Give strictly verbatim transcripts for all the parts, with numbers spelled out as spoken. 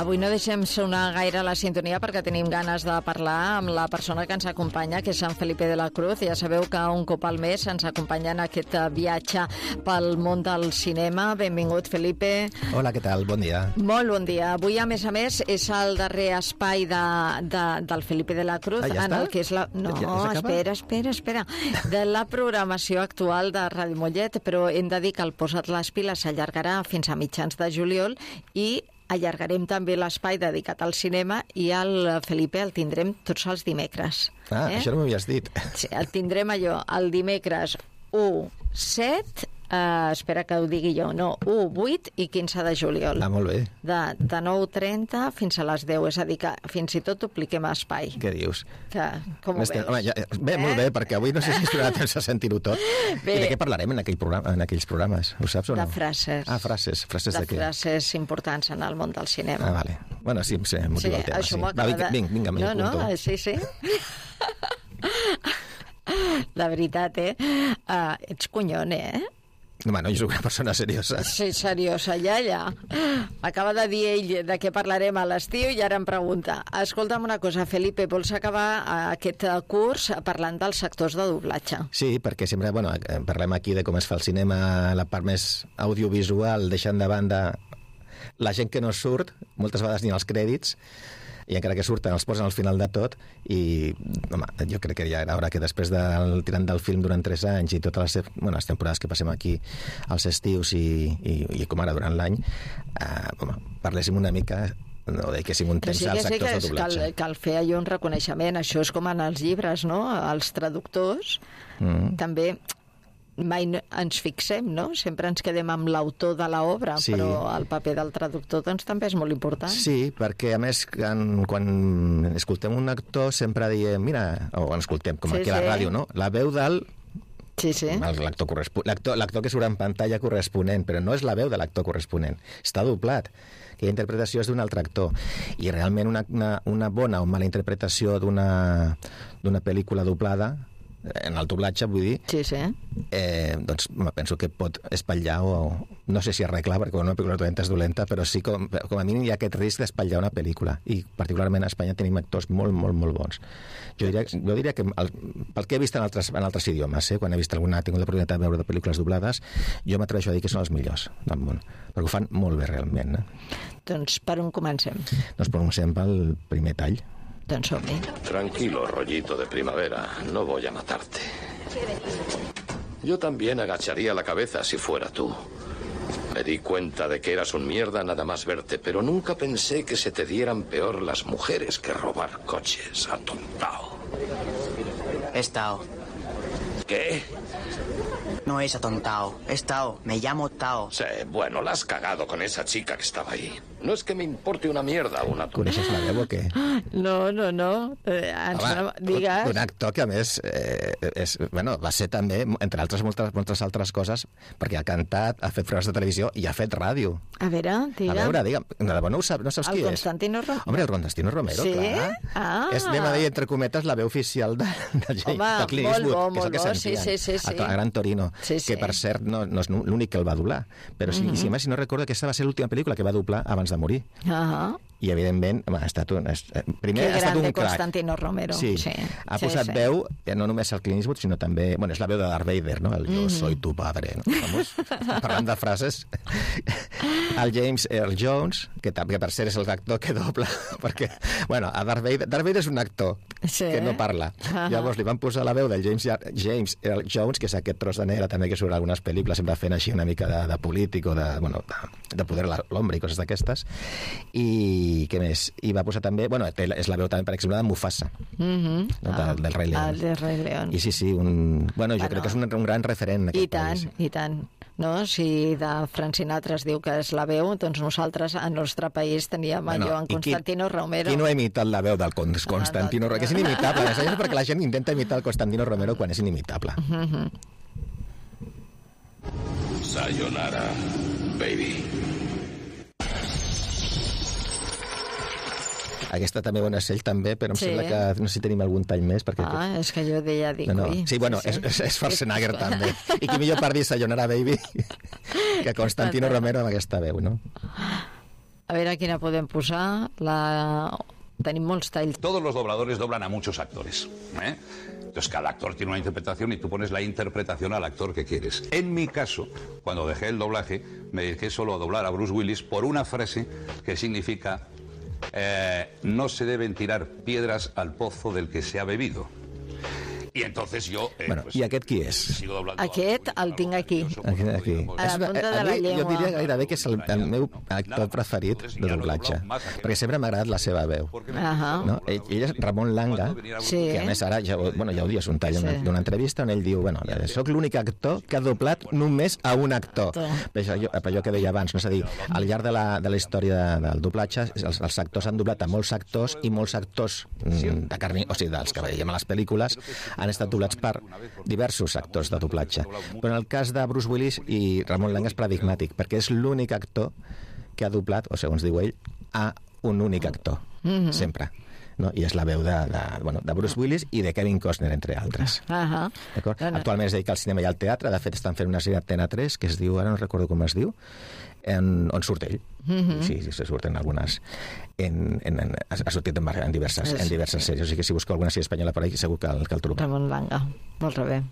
Avui no deixem sonar gaire la sintonia perquè tenim ganes de parlar amb la persona que ens acompanya, que és Sant Felipe de la Cruz. Ja sabeu que un cop al mes ens acompanya en aquest viatge pel món del cinema. Benvingut, Felipe. Hola, què tal? Bon dia. Molt bon dia. Avui, a més a més, és el darrer espai de, de, del Felipe de la Cruz. Ah, ja en està? el que és la... No, ja, ja espera, espera, espera. De la programació actual de Ràdio Mollet, però hem de dir que el Posa't les piles s'allargarà fins a mitjans de juliol i allargarem també l'espai dedicat al cinema i el Felipe el tindrem tots els dimecres. Ah, eh? Això no m'havies dit. Sí, el tindrem allò, el dimecres u, set, uh, espera que ho digui jo, no, u, vuit i quinze de juliol. Ah, molt bé. De, de nou trenta fins a les deu, és a dir, que fins i tot dupliquem espai. Què dius? Que, com ho veus? Home, ja, bé, eh? molt bé, perquè avui no sé si es donarà temps a sentir-ho tot. Bé. I de què parlarem en, aquell programa, en aquells programes? Ho saps o no? De frases. Ah, frases. Frases de, de què? frases importants en el món del cinema. Ah, vale. Bueno, sí, sí, em motiva sí, el tema. Això sí. m'ho Va, vinga, de... vinga, vinga, no, no, no, sí, sí. La veritat, eh? Uh, ets conyon, eh? Bueno, jo soc una persona seriosa. Sí, seriosa, ja, ja. Acaba de dir ell de què parlarem a l'estiu i ara em pregunta. Escolta'm una cosa, Felipe, vols acabar aquest curs parlant dels sectors de doblatge? Sí, perquè sempre, bueno, parlem aquí de com es fa el cinema, la part més audiovisual, deixant de banda la gent que no surt, moltes vegades ni els crèdits, i encara que surten els posen al final de tot i home, jo crec que ja era hora que després del tirant del film durant tres anys i totes les, bueno, les temporades que passem aquí als estius i, i, i com ara durant l'any eh, home, parléssim una mica no dediquéssim un temps sí, als sí, actors que de doblatge. Cal, cal fer allò un reconeixement, això és com en els llibres, no? Els traductors mm. també mai ens fixem, no? Sempre ens quedem amb l'autor de l'obra, sí. Però el paper del traductor doncs, també és molt important. Sí, perquè a més quan, quan escoltem un actor sempre diem, mira, o quan escoltem, com sí, aquí a la sí. ràdio, no? La veu del... Sí, sí. L'actor corresponent, l'actor, l'actor que surt en pantalla corresponent, però no és la veu de l'actor corresponent, està doblat. Aquella interpretació és d'un altre actor. I realment una, una, una bona o mala interpretació d'una, d'una pel·lícula doblada, en el doblatge, vull dir, sí, sí. Eh, doncs penso que pot espatllar o no sé si arreglar, perquè una pel·lícula dolenta és dolenta, però sí com, com a mínim hi ha aquest risc d'espatllar una pel·lícula, i particularment a Espanya tenim actors molt, molt, molt bons. Jo diria, jo diria que el, pel que he vist en altres, en altres idiomes, eh, quan he vist alguna, tingut l'oportunitat de veure de pel·lícules doblades, jo m'atreveixo a dir que són els millors del món, perquè ho fan molt bé realment. Eh? Doncs per on comencem? Doncs comencem pel primer tall. Tranquilo, rollito de primavera, no voy a matarte. Yo también agacharía la cabeza si fuera tú. Me di cuenta de que eras un mierda nada más verte, pero nunca pensé que se te dieran peor las mujeres que robar coches. Atontao. Es Tao. ¿Qué? No es atontao, es Tao. Me llamo Tao. Sí, bueno, la has cagado con esa chica que estaba ahí. No és que m'importi una mierda una... Coneixes la veu o què? No, no, no. Eh, ens Home, no... Digues. Un actor que, a més, eh, és, bueno, va ser també, entre altres moltes, moltes altres coses, perquè ha cantat, ha fet programes de televisió i ha fet ràdio. A veure, digue'm. A veure, digue'm. De debò no, ho sap, no saps el qui Constantino és? Romero. Home, el Constantino Romero, sí? clar. Ah. És, anem a dir, entre cometes, la veu oficial de, de, Home, de Clint molt Eastwood, bo, que és el que molt bo, sentien. sí, sí, sí, a, a Gran Torino, sí, sí. que per cert no, no és l'únic que el va doblar, però sí, mm -hmm. si, si, si no recordo, aquesta va ser l'última pel·lícula que va doblar abans de morir. Ah. Uh-huh. I evidentment home, ha estat un, és, primer que ha estat un crac. Constantino Romero. Sí, sí. ha sí, posat sí. veu no només al Clint Eastwood, sinó també, bueno, és la veu de Darth Vader, no? El yo mm-hmm. soy tu padre, no? Vamos, parlant de frases. El James Earl Jones, que també per cert és el actor que dobla, perquè, bueno, a Darth Vader, Darth Vader és un actor sí. que no parla. Uh-huh. Llavors li van posar la veu del James, James Earl Jones, que és aquest tros de negre també que surt en algunes pel·lícules, sempre fent així una mica de, de polític o de, bueno, de, de poder a l'home i coses d'aquestes. I què més? I va posar també, bueno, és la veu també, per exemple, de Mufasa, mm-hmm. no, de, del Rei León. El del Rei León. I sí, sí, un, bueno, jo bueno, crec que és un, un gran referent en aquest I tant, país. I tant, no? Si de Frank Sinatra es diu que és la veu, doncs nosaltres al nostre país teníem bueno, allò en Constantino qui, Romero. Qui no ha imitat la veu del Constantino Romero? Que és inimitable, és perquè la gent intenta imitar el Constantino Romero quan és inimitable. Mm-hmm. Sayonara, baby. Aquesta també bona és ell també, però em sí. sembla que no sé si tenim algun tall més. Perquè ah, tu... és que jo deia, dic, no, no. ui. Sí, bueno, sí, sí. És, és Schwarzenegger també. I qui millor per dir Sayonara, baby, que Constantino Romero amb aquesta veu, no? A veure quina podem posar. La... Tenim molts talls. Todos los dobladores doblan a muchos actores, ¿eh? Entonces cada actor tiene una interpretación y tú pones la interpretación al actor que quieres. En mi caso, cuando dejé el doblaje, me dediqué solo a doblar a Bruce Willis por una frase que significa eh, no se deben tirar piedras al pozo del que se ha bebido. I entonces jo... Eh, bueno, pues, I aquest qui és? Aquest el tinc aquí. Aquí, aquí. A la punta de la llengua. Jo diria gairebé que és el, el meu actor preferit de doblatge, perquè sempre m'ha agradat la seva veu. Uh -huh. No? Ell, ell és Ramon Langa, sí. que a més ara, ja, bueno, ja ho dius, un tall sí. d'una entrevista on ell diu, bueno, soc l'únic actor que ha doblat només a un actor. Per això, per allò que deia abans, no? És a dir, al llarg de la, de la història del doblatge, els, els actors han doblat a molts actors i molts actors de carni, o sigui, dels que veiem a les pel·lícules, han estat doblats per diversos actors de doblatge. Però en el cas de Bruce Willis i Ramon Langa és paradigmàtic, perquè és l'únic actor que ha doblat, o segons diu ell, a un únic actor, mm-hmm. sempre. No? I és la veu de, de, bueno, de Bruce Willis i de Kevin Costner, entre altres. Uh -huh. no, no. Actualment es dedica al cinema i al teatre. De fet, estan fent una sèrie Antena tres que es diu, ara no recordo com es diu, en, on surt ell. Mm-hmm. Sí, sí, se surten algunes. En, en, en, ha sortit en, en, diverses, en diverses sèries. O sigui que si busco alguna sèrie espanyola per ahí, segur que el, que el trobo. Ramon Langa, molt bé.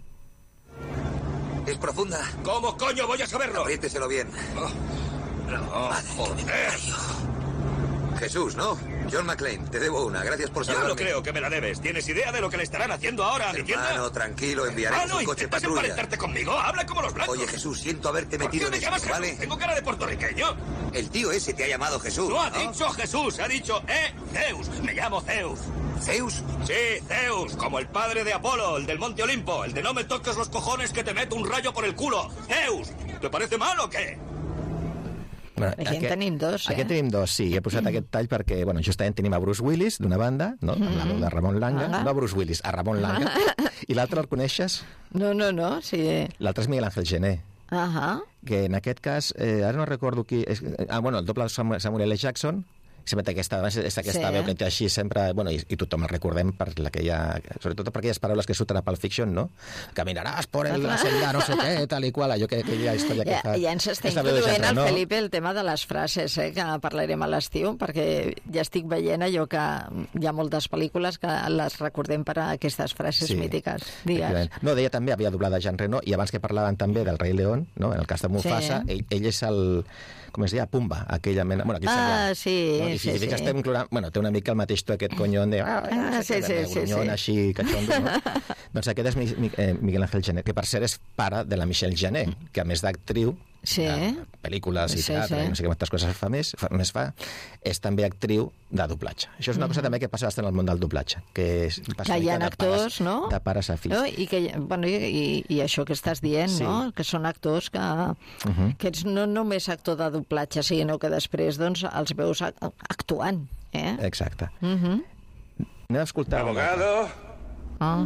Es profunda. ¿Cómo coño voy a saberlo? Apriéteselo bien. Oh, no, Madre, joder. Jesús, ¿no? John McClane, te debo una. Gracias por Ya saludarme. lo creo que me la debes. ¿Tienes idea de lo que le estarán haciendo ahora a mi tienda? Hermano, tranquilo, enviaremos Ah, no, un coche ¿intentas patrulla. emparentarte conmigo? Habla como los blancos. Oye, Jesús, siento haberte ¿Por metido qué me en llamas esto, Jesús? ¿vale? ¿Tengo cara de puertorriqueño? El tío ese te ha llamado Jesús, No ha ¿no? dicho Jesús, ha dicho, eh, Zeus. Me llamo Zeus. ¿Zeus? Sí, Zeus, como el padre de Apolo, el del Monte Olimpo, el de no me toques los cojones que te meto un rayo por el culo. Zeus, ¿te parece mal o qué? Bueno, aquí en tenim dos, eh? Aquí en tenim dos, sí. He posat mm. aquest tall perquè, bueno, justament tenim a Bruce Willis, d'una banda, no? Amb la veu de Ramon Langa. Ah. No a Bruce Willis, a Ramon Langa. Ah. I l'altre el coneixes? No, no, no, sí. L'altre és Miguel Ángel Gené. Ahà. Que en aquest cas, eh, ara no recordo qui... És, ah, bueno, el doble Samuel, Samuel L. Jackson, sempre aquesta, és aquesta sí. veu que té així sempre... Bueno, i, i tothom el recordem per aquella... Sobretot per aquelles paraules que surten a Pulp Fiction, no? Caminaràs por el senda, no sé què, tal i qual, allò que aquella història que ja, fa... Ja ens està introduint al Felipe el tema de les frases, eh, que parlarem a l'estiu, perquè ja estic veient allò que hi ha moltes pel·lícules que les recordem per a aquestes frases sí. mítiques. Digues. No, deia també, havia doblat a Jean Reno, i abans que parlaven també del Rei León, no? En el cas de Mufasa, sí. ell, ell és el... com es deia? Pumba, aquella mena... Bueno, ah, sí, no? I sí, sí. Que estem clorant... Bueno, té una mica el mateix to aquest conyón de... Ah, ah sí, sí, sí, sí. Així, catxondo, no? Doncs aquest és Miguel Ángel Gené, que per cert és pare de la Michelle Gené, que a més d'actriu, sí. de pel·lícules i sí, teatre, sí. no sé quantes coses fa més, fa, més fa, és també actriu de doblatge. Això és una cosa mm -hmm. també que passa bastant al món del doblatge, que, és, que hi ha actors, pares, no? De pares a fills. No? I, que, bueno, i, i, i això que estàs dient, sí. no? Que són actors que, uh -huh. que ets no només actor de doblatge, sinó que després doncs, els veus actuant. Eh? Exacte. Uh -huh. Anem a escoltar... Abogado. Oh.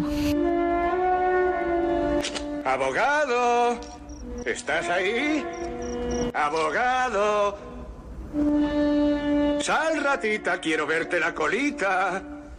Abogado. ¿Estás ahí? Abogado. Sal, ratita, quiero verte la colita.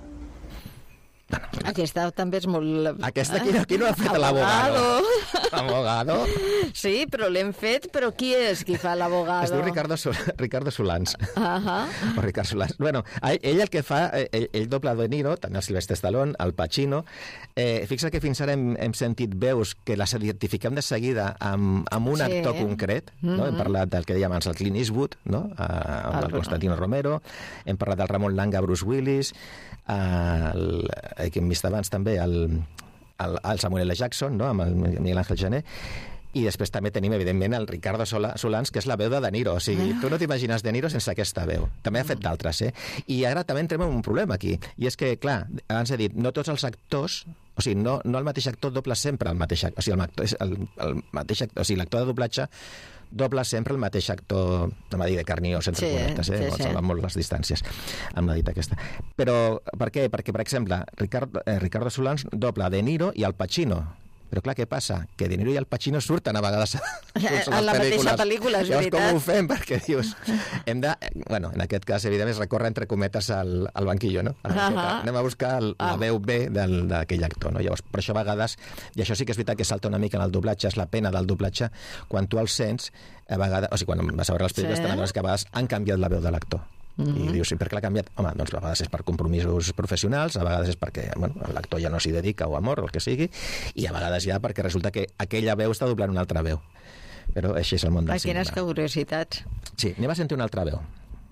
Aquesta també és molt... Aquesta qui no, qui no ha fet l'abogado? Abogado? Sí, però l'hem fet, però qui és qui fa l'abogado? Es diu Ricardo, Sol Ricardo Solans. Uh -huh. O Ricard Solans. Bueno, ell el que fa, ell, ell dobla De Niro, també el Sylvester Stallone, el Pacino. Eh, fixa't que fins ara hem, hem sentit veus que les identifiquem de seguida amb, amb un sí. actor concret, no? Mm -hmm. Hem parlat del que dèiem abans, el Clint Eastwood, no? Uh, el, el Constantino Romero, hem parlat del Ramon Langa, Bruce Willis, el, el que hem vist abans també, el, el, el Samuel L. Jackson, no? Amb el Miguel Ángel Gené. I després també tenim, evidentment, el Ricardo Solans, que és la veu de De Niro. O sigui, tu no t'imagines De Niro sense aquesta veu. També ha fet d'altres, eh? I ara també entrem en un problema aquí. I és que, clar, abans he dit, no tots els actors... O sigui, no, no el mateix actor dobla sempre el mateix actor. O sigui, el, el, el mateix actor, o sigui, l'actor de doblatge dobla sempre el mateix actor, no m'ha dit de carnió, sense sí, conetes, eh? Sí, sí. Salven molt les distàncies amb la dita aquesta. Però per què? Perquè, per exemple, Ricardo, eh, Ricardo Solans dobla De Niro i Al Pacino. Però clar, què passa? Que De Niro i Al Pacino surten a vegades a la mateixa pel·lícula, és llavors, veritat. com ho fem? Perquè dius... Hem de... Bueno, en aquest cas, evidentment, es recorre entre cometes al, al banquillo, no? A la Uh-huh. Anem a buscar el, la Ah. veu B del- d'aquell actor, no? Llavors, per això a vegades... I això sí que és veritat que salta una mica en el doblatge, és la pena del doblatge, quan tu el sents, a vegades... O sigui, quan vas a veure les pel·lícules, Sí. sí. que a vegades han canviat la veu de l'actor. I dius, i per què l'ha canviat? Home, doncs a vegades és per compromisos professionals, a vegades és perquè bueno, l'actor ja no s'hi dedica o amor o el que sigui, i a vegades ja perquè resulta que aquella veu està doblant una altra veu. Però així és el món del Ah, quines cinema. curiositats. Sí, anem a sentir una altra veu.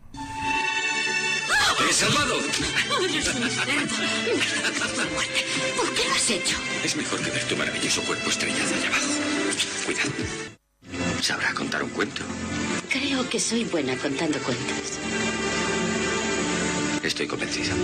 ¡Te he salvado! Eres un cerdo. ¿Por qué lo has hecho? Es mejor que ver tu maravilloso cuerpo estrellado allá abajo. Cuidado. ¿Sabrá contar un cuento? Creo que soy buena contando cuentos. Estoy convencido.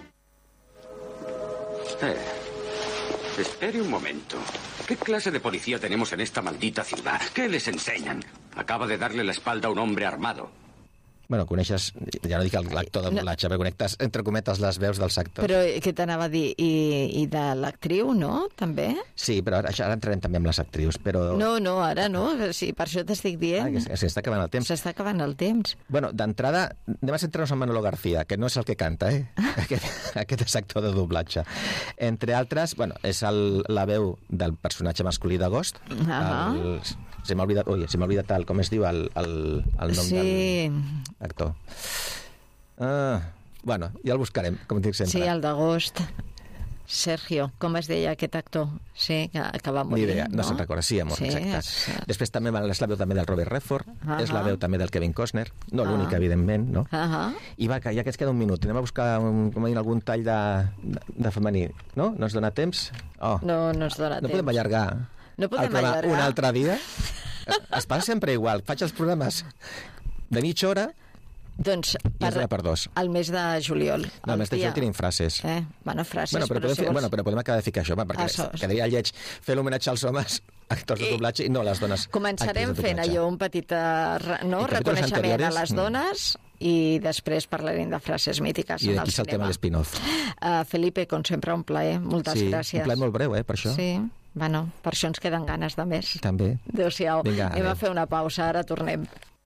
Eh, espere un momento. ¿Qué clase de policía tenemos en esta maldita ciudad? ¿Qué les enseñan? Acaba de darle la espalda a un hombre armado. Bueno, coneixes, ja no dic l'actor de doblatge, però connectes, entre cometes, les veus dels actors. Però què t'anava a dir? I, i de l'actriu, no? També? Sí, però ara, ara entrarem també amb les actrius, però... No, no, ara no. Sí, per això t'estic Ah, dient. que s'està acabant el temps. S'està acabant el temps. Bueno, d'entrada, anem a centrar-nos en Manolo García, que no és el que canta, eh? Aquest, aquest és actor de doblatge. Entre altres, bueno, és el, la veu del personatge masculí d'Agost. Ah. El, se m'ha oblidat, ui, se m'ha oblidat el, com es diu el, el, el nom Sí. del actor. Ah, bueno, ja el buscarem, com dic sempre. Sí, el d'agost. Sergio, com es deia aquest actor? Sí, que, que va Ni morir, idea, no, no? se'n recorda, sí, amor, Sí, exacte. és- Després també és la veu també del Robert Redford, Ah. és la veu també del Kevin Costner, no Ah. l'única, evidentment, no? Ah, I va, que ja que ens queda un minut, anem a buscar un, com a dir, algun tall de, de, de femení, no? No ens dona temps? Oh. no, no ens dona no temps. podem allargar No podem el programa allargar. un altre dia? Es passa sempre igual. Faig els programes de mitja hora Doncs i es dona per dos. el mes de juliol. No, el més de dia- això tenim frases. Eh? Bueno, frases, Bueno, però, però podem si fer, vols... bueno, però podem acabar de ficar això, va, perquè Ah, so- quedaria lleig fer l'homenatge als homes, actors de I- doblatge, i no a les dones. Començarem actrius de fent doblatge. allò, un petit eh, re- no, I capítols reconeixement a anteriores, les mm. dones i després parlarem de frases mítiques I en d'aquí el saltem a cinema. l'espin-off. Uh, Felipe, com sempre, un plaer. Moltes Sí, gràcies. un plaer molt breu, eh, per això. Sí, bueno, per això ens queden ganes de més. També. Adéu-siau. Vinga, Anem adéu. a fer una pausa, ara tornem.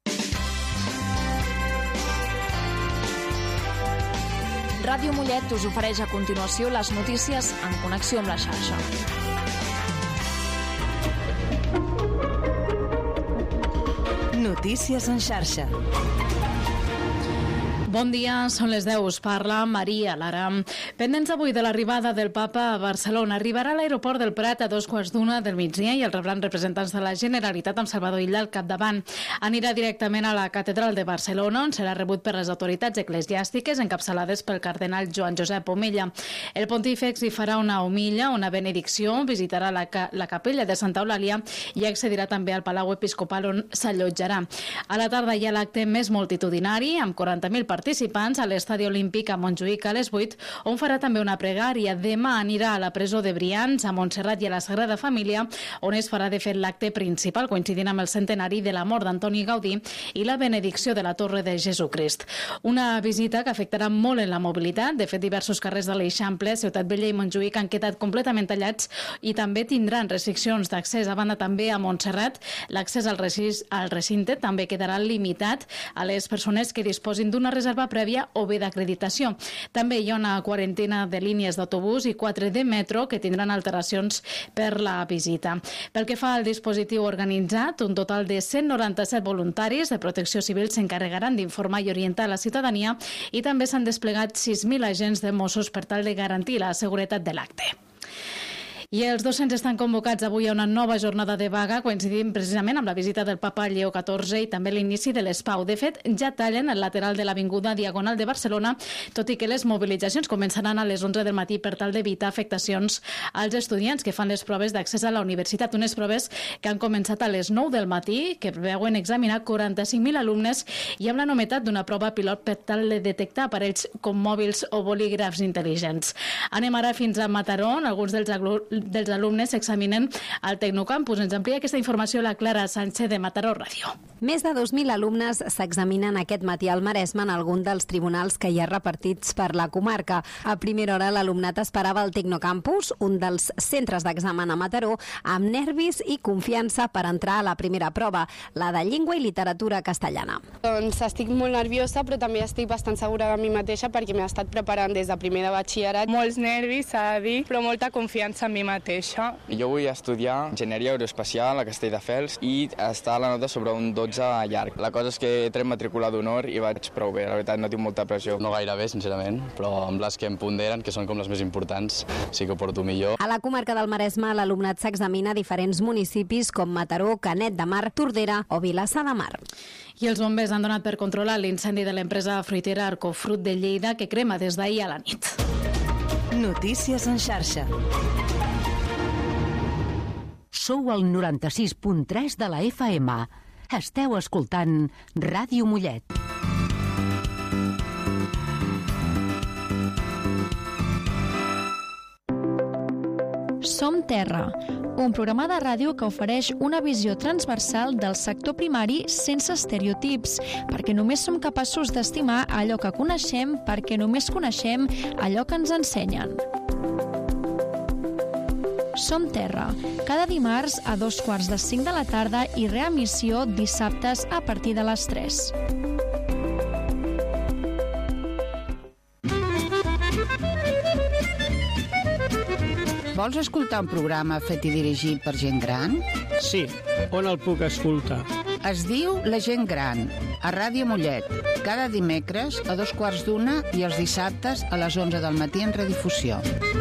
Ràdio Mollet us ofereix a continuació les notícies en connexió amb la xarxa. Notícies en xarxa. Bon dia, són les deu, us parla Maria Lara. Pendents avui de l'arribada del papa a Barcelona, arribarà a l'aeroport del Prat a dos quarts d'una del migdia i el rebran representants de la Generalitat amb Salvador Illa al capdavant. Anirà directament a la catedral de Barcelona, on serà rebut per les autoritats eclesiàstiques encapçalades pel cardenal Joan Josep Omella. El pontífex hi farà una homilla, una benedicció, visitarà la, ca la capella de Santa Eulàlia i accedirà també al Palau Episcopal on s'allotjarà. A la tarda hi ha l'acte més multitudinari, amb quaranta mil participants a l'Estadi Olímpic a Montjuïc a les vuit, on farà també una pregària. Demà anirà a la presó de Brians, a Montserrat i a la Sagrada Família, on es farà de fet l'acte principal, coincidint amb el centenari de la mort d'Antoni Gaudí i la benedicció de la Torre de Jesucrist. Una visita que afectarà molt en la mobilitat. De fet, diversos carrers de l'Eixample, Ciutat Vella i Montjuïc han quedat completament tallats i també tindran restriccions d'accés. A banda, també a Montserrat, l'accés al, al recinte també quedarà limitat a les persones que disposin d'una reserva prèvia o bé d'acreditació. També hi ha una quarantena de línies d'autobús i quatre de metro que tindran alteracions per la visita. Pel que fa al dispositiu organitzat, un total de cent noranta-set voluntaris de protecció civil s'encarregaran d'informar i orientar la ciutadania i també s'han desplegat sis mil agents de Mossos per tal de garantir la seguretat de l'acte. I els docents estan convocats avui a una nova jornada de vaga, coincidint precisament amb la visita del papa Lleó catorze i també l'inici de l'ESPAU. De fet, ja tallen el lateral de l'avinguda Diagonal de Barcelona, tot i que les mobilitzacions començaran a les onze del matí per tal d'evitar afectacions als estudiants que fan les proves d'accés a la universitat. Unes proves que han començat a les nou del matí, que preveuen examinar quaranta-cinc mil alumnes i amb la novetat d'una prova pilot per tal de detectar aparells com mòbils o bolígrafs intel·ligents. Anem ara fins a Mataró. Alguns dels dels alumnes s'examinen al Tecnocampus. Ens amplia aquesta informació la Clara Sánchez de Mataró Ràdio. Més de dos mil alumnes s'examinen aquest matí al Maresme en algun dels tribunals que hi ha repartits per la comarca. A primera hora l'alumnat esperava el Tecnocampus, un dels centres d'examen a Mataró, amb nervis i confiança per entrar a la primera prova, la de llengua i literatura castellana. Doncs estic molt nerviosa, però també estic bastant segura de mi mateixa perquè m'he estat preparant des de primer de batxillerat. Molts nervis, s'ha de dir, però molta confiança en mi mateixa. Jo vull estudiar enginyeria aeroespacial a Castelldefels i està la nota sobre un dotze llarg. La cosa és que he tret matrícula d'honor i vaig prou bé. La veritat, no tinc molta pressió. No gaire bé, sincerament, però amb les que em ponderen, que són com les més importants, sí que ho porto millor. A la comarca del Maresme, l'alumnat s'examina a diferents municipis com Mataró, Canet de Mar, Tordera o Vilassar de Mar. I els bombers han donat per controlar l'incendi de l'empresa fruitera Arcofrut de Lleida, que crema des d'ahir a la nit. Notícies en xarxa. Sou al noranta-sis punt tres de la F M. Esteu escoltant Ràdio Mollet. Som Terra, un programa de ràdio que ofereix una visió transversal del sector primari sense estereotips, perquè només som capaços d'estimar allò que coneixem, perquè només coneixem allò que ens ensenyen. Som Terra, cada dimarts a dos quarts de cinc de la tarda i reemissió dissabtes a partir de les tres. Vols escoltar un programa fet i dirigit per gent gran? Sí, on el puc escoltar? Es diu La gent gran, a Ràdio Mollet, cada dimecres a dos quarts d'una i els dissabtes a les onze del matí en redifusió.